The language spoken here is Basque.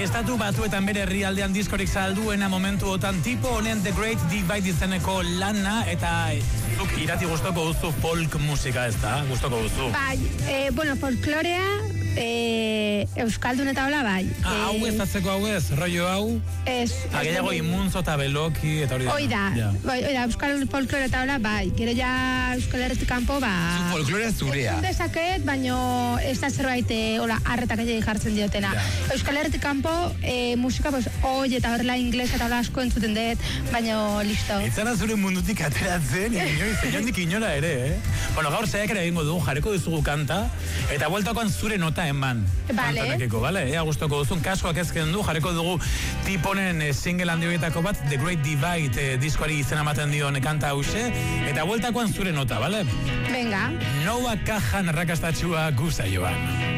Estatu Batuetan bere herrialdean diskorik salduena momentuotan tipo honen The Great Divide izeneko lana, eta zuk irati gustoko duzu folk musika, ez da? Gustoko duzu? Bai, folklorea, euskaldun eta hola, bai. Hau ez atzeko hau ez, rollo hau? Ez. Gehiago imuntzo eta beloki, eta hori da. Oida, euskal folklore eta hola, bai. Gero ja Euskal Herritik kanpo, ba... Folklorea zurea. Ez dezaket, baino ez da zerbait, hola, arretak egin jartzen diotena. Euskal Herritik kanpo, musika, pues, oi eta horrela inglesa eta hola asko entzuten dut, baino listo. Itzara zure mundutik ateratzen, inondik inora ere, Bueno, gaur zaiak ere egingo dugu, jarriko dizugu kanta, eta bueltakoan zure nota eman. Kantanekeko, bale? Gustoko duzun, kaskoak ezken du, jarriko dugu tiponen single handi horietako bat, The Great Divide diskoari izena ematen dion kanta hause, eta bueltakoan zure nota, bale? Venga. Noa Kajan arrakastatxua guza joan.